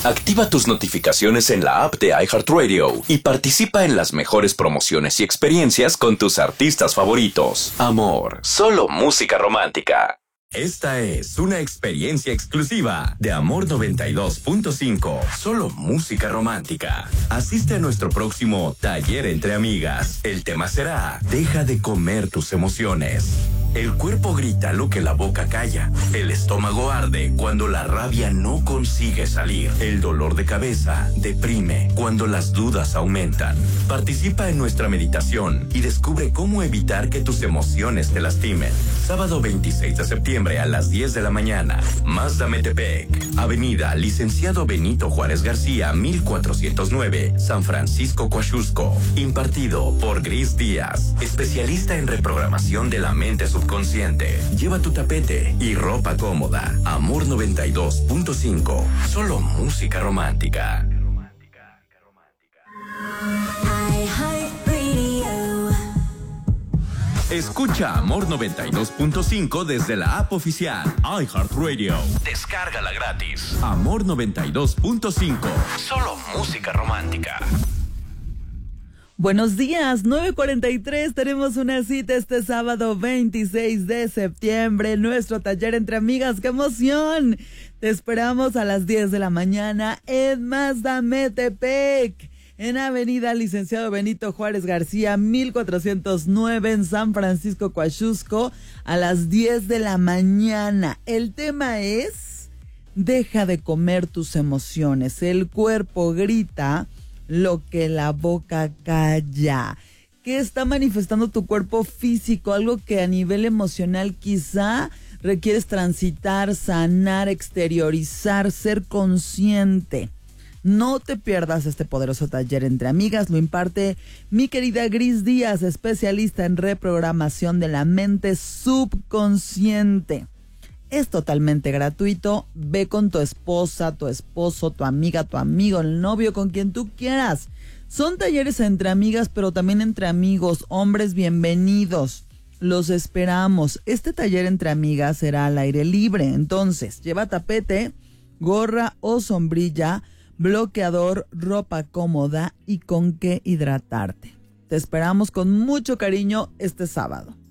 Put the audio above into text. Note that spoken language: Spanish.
Activa tus notificaciones en la app de iHeartRadio y participa en las mejores promociones y experiencias con tus artistas favoritos. Amor, solo música romántica. Esta es una experiencia exclusiva de Amor 92.5. Solo música romántica. Asiste a nuestro próximo taller entre amigas. El tema será: deja de comer tus emociones. El cuerpo grita lo que la boca calla. El estómago arde cuando la rabia no consigue salir. El dolor de cabeza deprime cuando las dudas aumentan. Participa en nuestra meditación y descubre cómo evitar que tus emociones te lastimen. Sábado 26 de septiembre a las 10 de la mañana. Mazda Metepec, Avenida Licenciado Benito Juárez García, 1409, San Francisco, Coaxusco. Impartido por Gris Díaz, especialista en reprogramación de la mente subconsciente. Lleva tu tapete y ropa cómoda. Amor 92.5. Solo música romántica. Escucha Amor 92.5 desde la app oficial iHeartRadio. Descárgala gratis. Amor 92.5. Solo música romántica. Buenos días, 9:43, tenemos una cita este sábado 26 de septiembre, nuestro taller entre amigas, ¡qué emoción! Te esperamos a las 10 de la mañana en Mazda Metepec, en Avenida Licenciado Benito Juárez García, 1409, en San Francisco, Coaxusco, a las 10 de la mañana. El tema es: deja de comer tus emociones, el cuerpo grita lo que la boca calla. ¿Qué está manifestando tu cuerpo físico? Algo que a nivel emocional quizá requieres transitar, sanar, exteriorizar, ser consciente. No te pierdas este poderoso taller entre amigas. Lo imparte mi querida Gris Díaz, especialista en reprogramación de la mente subconsciente. Es totalmente gratuito. Ve con tu esposa, tu esposo, tu amiga, tu amigo, el novio, con quien tú quieras. Son talleres entre amigas, pero también entre amigos. Hombres, bienvenidos. Los esperamos. Este taller entre amigas será al aire libre. Entonces, lleva tapete, gorra o sombrilla, bloqueador, ropa cómoda y con qué hidratarte. Te esperamos con mucho cariño este sábado.